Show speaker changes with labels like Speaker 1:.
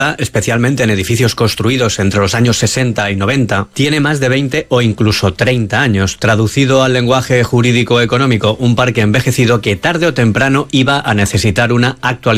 Speaker 1: especialmente en edificios construidos entre los años 60 y 90, tiene más de 20 o incluso 30 años. Traducido al lenguaje jurídico económico, un parque envejecido que tarde o temprano iba a necesitar una actualización